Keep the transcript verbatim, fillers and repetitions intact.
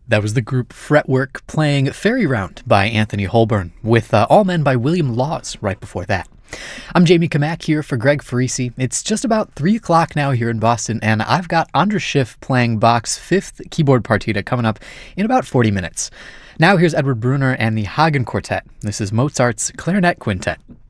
That was the group Fretwork playing Fairy Round by Anthony Holborn, with uh, All Men by William Laws right before that. I'm Jamie Kamak here for Greg Farisi. It's just about three o'clock now here in Boston, and I've got Andras Schiff playing Bach's fifth keyboard partita coming up in about forty minutes. Now here's Edward Bruner and the Hagen Quartet. This is Mozart's Clarinet Quintet.